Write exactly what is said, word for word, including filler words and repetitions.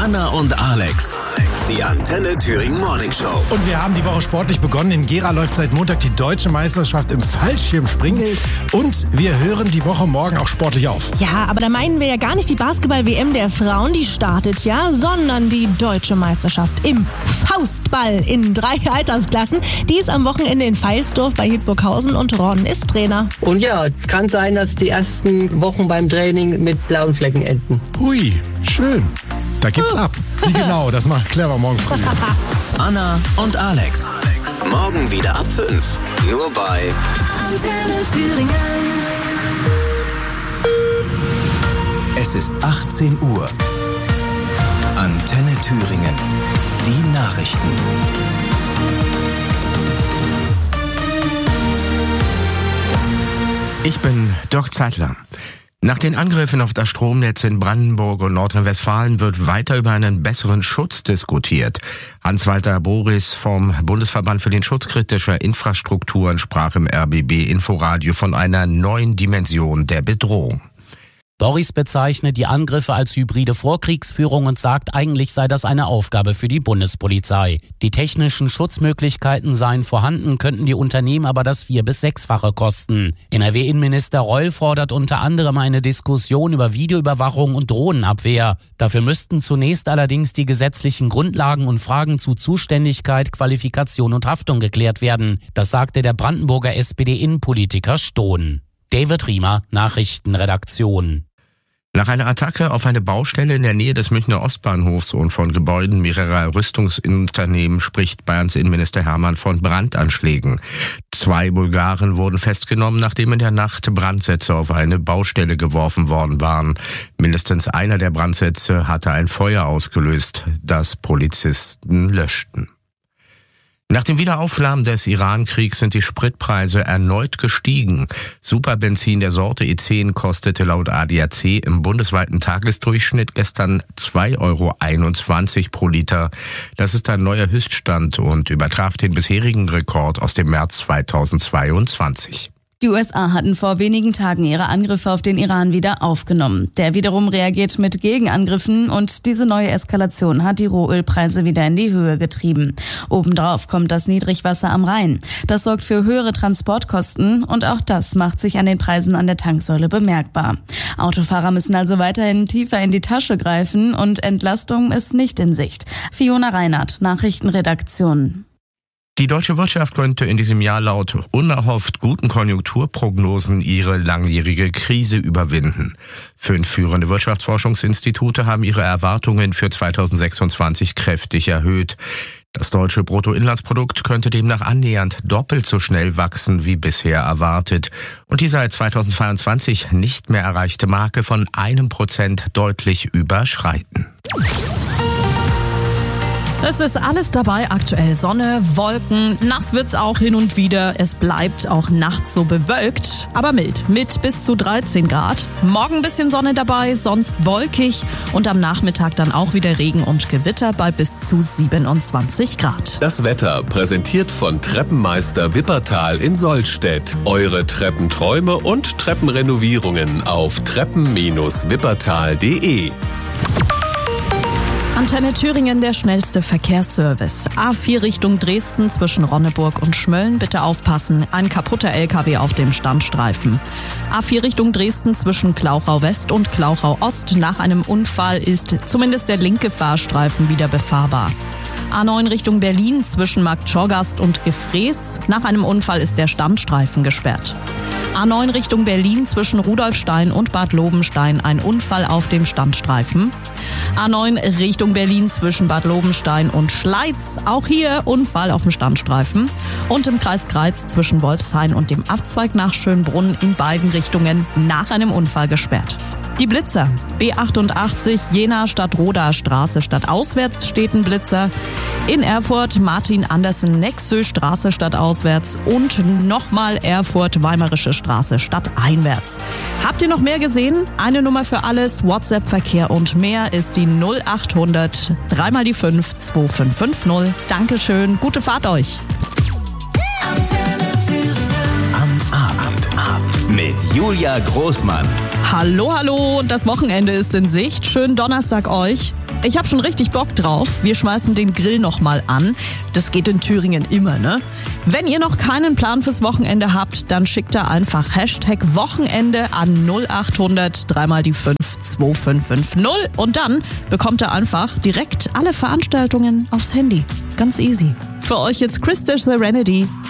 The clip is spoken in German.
Anna und Alex, die Antenne Thüringen Morning Show. Und wir haben die Woche sportlich begonnen. In Gera läuft seit Montag die deutsche Meisterschaft im Fallschirmspringen. Wild. Und wir hören die Woche morgen auch sportlich auf. Ja, aber da meinen wir ja gar nicht die Basketball-W M der Frauen, die startet ja, sondern die deutsche Meisterschaft im Faustball in drei Altersklassen. Die ist am Wochenende in Veilsdorf bei Hildburghausen und Ron ist Trainer. Und ja, es kann sein, dass die ersten Wochen beim Training mit blauen Flecken enden. Hui, schön. Da gibt's ab. Wie genau, das macht clever morgen früh. Anna und Alex. Morgen wieder ab fünf. Nur bei Antenne Thüringen. Es ist achtzehn Uhr. Antenne Thüringen. Die Nachrichten. Ich bin Dirk Zeitler. Nach den Angriffen auf das Stromnetz in Brandenburg und Nordrhein-Westfalen wird weiter über einen besseren Schutz diskutiert. Hans-Walter Boris vom Bundesverband für den Schutz kritischer Infrastrukturen sprach im R B B Inforadio von einer neuen Dimension der Bedrohung. Boris bezeichnet die Angriffe als hybride Vorkriegsführung und sagt, eigentlich sei das eine Aufgabe für die Bundespolizei. Die technischen Schutzmöglichkeiten seien vorhanden, könnten die Unternehmen aber das vier- bis sechsfache kosten. N R W-Innenminister Reul fordert unter anderem eine Diskussion über Videoüberwachung und Drohnenabwehr. Dafür müssten zunächst allerdings die gesetzlichen Grundlagen und Fragen zu Zuständigkeit, Qualifikation und Haftung geklärt werden. Das sagte der Brandenburger S P D-Innenpolitiker Stohn. David Riemer, Nachrichtenredaktion. Nach einer Attacke auf eine Baustelle in der Nähe des Münchner Ostbahnhofs und von Gebäuden mehrerer Rüstungsunternehmen spricht Bayerns Innenminister Hermann von Brandanschlägen. Zwei Bulgaren wurden festgenommen, nachdem in der Nacht Brandsätze auf eine Baustelle geworfen worden waren. Mindestens einer der Brandsätze hatte ein Feuer ausgelöst, das Polizisten löschten. Nach dem Wiederaufflammen des Iran-Kriegs sind die Spritpreise erneut gestiegen. Superbenzin der Sorte E zehn kostete laut A D A C im bundesweiten Tagesdurchschnitt gestern zwei Euro einundzwanzig pro Liter. Das ist ein neuer Höchststand und übertraf den bisherigen Rekord aus dem März zweitausendzweiundzwanzig. Die U S A hatten vor wenigen Tagen ihre Angriffe auf den Iran wieder aufgenommen. Der wiederum reagiert mit Gegenangriffen und diese neue Eskalation hat die Rohölpreise wieder in die Höhe getrieben. Obendrauf kommt das Niedrigwasser am Rhein. Das sorgt für höhere Transportkosten und auch das macht sich an den Preisen an der Tanksäule bemerkbar. Autofahrer müssen also weiterhin tiefer in die Tasche greifen und Entlastung ist nicht in Sicht. Fiona Reinhardt, Nachrichtenredaktion. Die deutsche Wirtschaft könnte in diesem Jahr laut unerhofft guten Konjunkturprognosen ihre langjährige Krise überwinden. Fünf führende Wirtschaftsforschungsinstitute haben ihre Erwartungen für zweitausendsechsundzwanzig kräftig erhöht. Das deutsche Bruttoinlandsprodukt könnte demnach annähernd doppelt so schnell wachsen wie bisher erwartet und die seit zweitausendzweiundzwanzig nicht mehr erreichte Marke von einem Prozent deutlich überschreiten. Es ist alles dabei, aktuell Sonne, Wolken, nass wird's auch hin und wieder. Es bleibt auch nachts so bewölkt, aber mild, mit bis zu dreizehn Grad. Morgen ein bisschen Sonne dabei, sonst wolkig und am Nachmittag dann auch wieder Regen und Gewitter bei bis zu siebenundzwanzig Grad. Das Wetter präsentiert von Treppenmeister Wippertal in Sollstedt. Eure Treppenträume und Treppenrenovierungen auf treppen Bindestrich wippertal punkt de. Antenne Thüringen, der schnellste Verkehrsservice. A vier Richtung Dresden zwischen Ronneburg und Schmölln. Bitte aufpassen, ein kaputter L K W auf dem Standstreifen. A vier Richtung Dresden zwischen Klauchau West und Klauchau Ost. Nach einem Unfall ist zumindest der linke Fahrstreifen wieder befahrbar. A neun Richtung Berlin zwischen Marktschorgast und Gefrees. Nach einem Unfall ist der Standstreifen gesperrt. A neun Richtung Berlin zwischen Rudolfstein und Bad Lobenstein ein Unfall auf dem Standstreifen. A neun Richtung Berlin zwischen Bad Lobenstein und Schleiz. Auch hier Unfall auf dem Standstreifen. Und im Kreis Greiz zwischen Wolfshain und dem Abzweig nach Schönbrunn in beiden Richtungen nach einem Unfall gesperrt. Die Blitzer. B achtundachtzig Jena Stadtroda Straße stadtauswärts steht ein Blitzer. In Erfurt Martin-Andersen-Nexö Straße stadtauswärts und nochmal Erfurt-Weimarische Straße stadteinwärts. Habt ihr noch mehr gesehen? Eine Nummer für alles, WhatsApp-Verkehr und mehr ist die null achthundert drei mal die fünf zwei fünf fünf null. Dankeschön, gute Fahrt euch. Am Abend, Abend mit Julia Großmann. Hallo, hallo und das Wochenende ist in Sicht. Schönen Donnerstag euch. Ich habe schon richtig Bock drauf. Wir schmeißen den Grill nochmal an. Das geht in Thüringen immer, ne? Wenn ihr noch keinen Plan fürs Wochenende habt, dann schickt da einfach Hashtag Wochenende an null acht hundert dreimal die fünf zwei fünf fünf null und dann bekommt ihr einfach direkt alle Veranstaltungen aufs Handy. Ganz easy. Für euch jetzt Christa Serenity.